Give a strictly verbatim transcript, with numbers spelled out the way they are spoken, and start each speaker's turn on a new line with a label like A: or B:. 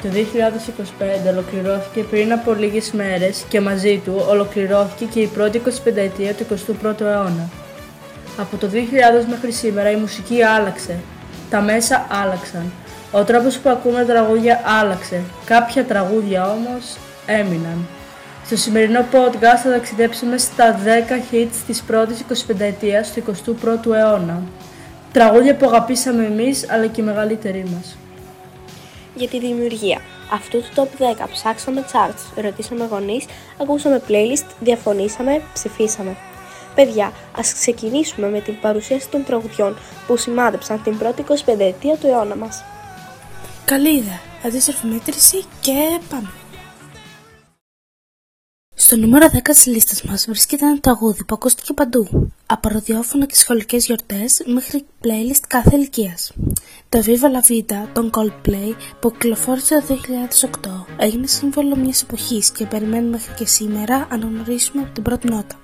A: Το δύο χιλιάδες είκοσι πέντε ολοκληρώθηκε πριν από λίγες μέρες και μαζί του ολοκληρώθηκε και η πρώτη εικοσιπενταετία του εικοστού πρώτου αιώνα. Από το δύο χιλιάδες μέχρι σήμερα η μουσική άλλαξε, τα μέσα άλλαξαν, ο τρόπος που ακούμε τραγούδια άλλαξε, κάποια τραγούδια όμως έμειναν. Στο σημερινό podcast θα ταξιδέψουμε στα δέκα hits της πρώτης εικοσιπενταετίας του εικοστού πρώτου αιώνα. Τραγούδια που αγαπήσαμε εμείς αλλά και οι μεγαλύτεροι μας.
B: Για τη δημιουργία αυτού του top δέκα ψάξαμε charts, ρωτήσαμε γονείς, ακούσαμε playlist, διαφωνήσαμε, ψηφίσαμε. Παιδιά, ας ξεκινήσουμε με την παρουσίαση των τραγουδιών που σημάδεψαν την πρώτη εικοσιπενταετία του αιώνα μας.
C: Καλή ιδέα, αντίστροφη μέτρηση και πάμε. Στο νούμερο δέκα της λίστας μας βρίσκεται ένα τραγούδι που ακούστηκε παντού, από ραδιόφωνα και σχολικές γιορτές μέχρι playlist κάθε ηλικίας. Το Viva La Vida των Coldplay που κυκλοφόρησε το δύο χιλιάδες οκτώ έγινε σύμβολο μιας εποχής και περιμένει μέχρι και σήμερα να αναγνωρίσουμε από την πρώτη νότα.